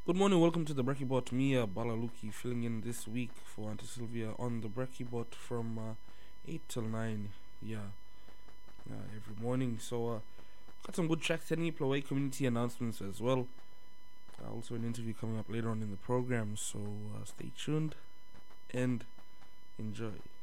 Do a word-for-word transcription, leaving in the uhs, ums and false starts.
Good morning, welcome to the Brekkie Bot. Mia Balaluki filling in this week for Auntie Sylvia on the Brekkie Bot from uh, eight till nine, yeah, uh, every morning. So, uh, got some good tracks, any Plaway community announcements as well. Uh, also, an interview coming up later on in the program, so uh, stay tuned and enjoy.